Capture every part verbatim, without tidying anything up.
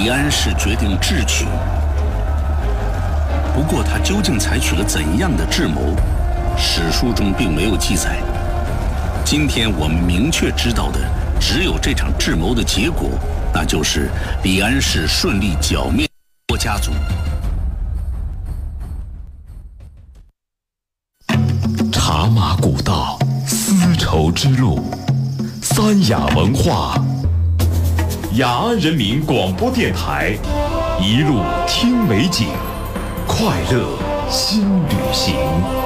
李安石决定智取。不过他究竟采取了怎样的智谋，史书中并没有记载。今天我们明确知道的只有这场智谋的结果，那就是李安石顺利剿灭郭家族。 茶马古道，丝绸之路，三雅文化，雅安人民广播电台，一路听美景，快乐新旅行。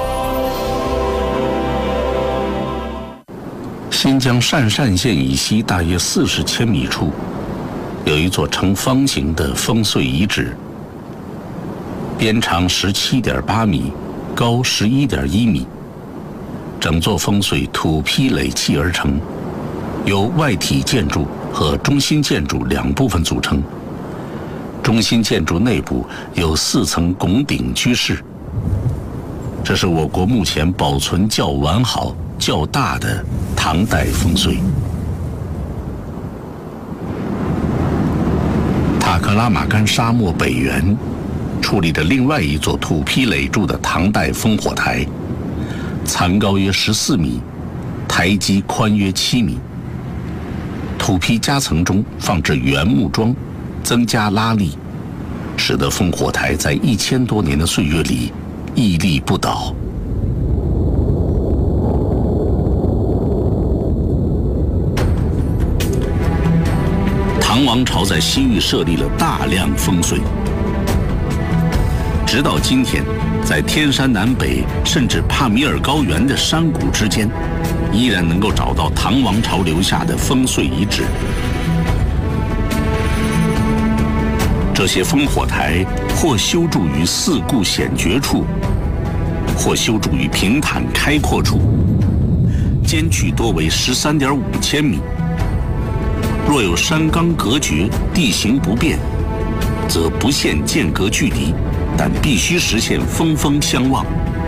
新疆鄯善县以西大约四十千米处，有一座呈方形的烽燧遗址，边长十七点八米，高十一点一米。整座烽燧土坯垒砌而成，由外体建筑和中心建筑两部分组成。中心建筑内部有四层拱顶居室。这是我国目前保存较完好、较大的唐代烽燧。塔克拉玛干沙漠北缘矗立着另外一座土坯垒筑的唐代烽火台，残高约十四米，台基宽约七米。土坯夹层中放置原木桩，增加拉力，使得烽火台在一千多年的岁月里屹立不倒。唐王朝在西域设立了大量烽燧，直到今天，在天山南北甚至帕米尔高原的山谷之间，依然能够找到唐王朝留下的烽燧遗址。这些烽火台或修筑于四顾险绝处，或修筑于平坦开阔处，间距多为十三点五千米。若有山冈隔绝，地形不便，则不限间隔距离，但必须实现峰峰相望。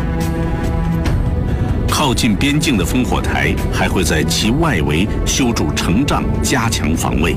靠近边境的烽火台还会在其外围修筑城障，加强防卫。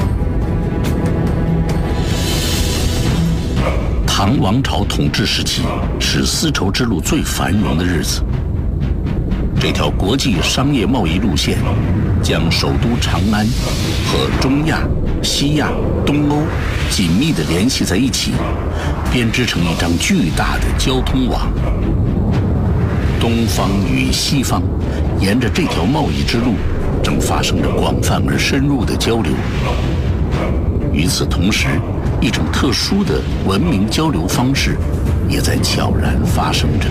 唐王朝统治时期是丝绸之路最繁荣的日子。这条国际商业贸易路线将首都长安和中亚、西亚、东欧紧密地联系在一起，编织成一张巨大的交通网。东方与西方沿着这条贸易之路正发生着广泛而深入的交流。与此同时，一种特殊的文明交流方式也在悄然发生着。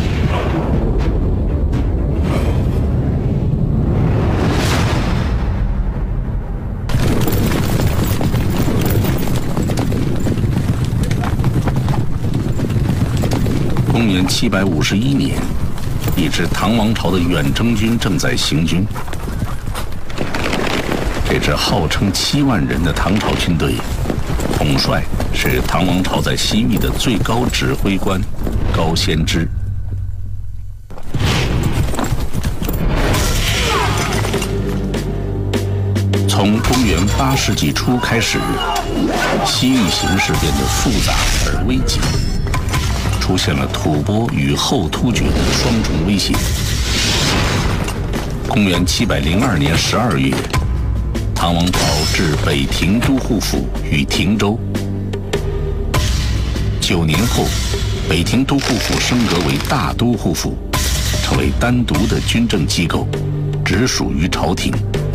公元七百五十一年，一支唐王朝的远征军正在行军。这支号称七万人的唐朝军队，统帅是唐王朝在西域的最高指挥官高仙芝。从公元八世纪初开始，西域形势变得复杂而危急。出现了吐蕃与后突厥的双重威胁。公元七百零二年十二月，唐王朝置北庭都护府于庭州。九年后，北庭都护府升格为大都护府，成为单独的军政机构，直属于朝廷。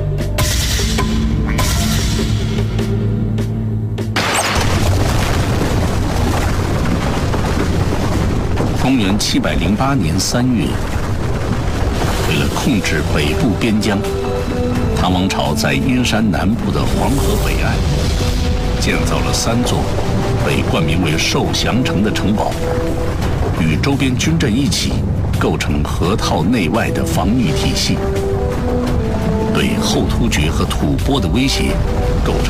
公元七百零八年三月，为了控制北部边疆，唐王朝在阴山南部的黄河北岸建造了三座被冠名为受降城的城堡，与周边军镇一起构成河套内外的防御体系，对后突厥和吐蕃的威胁构成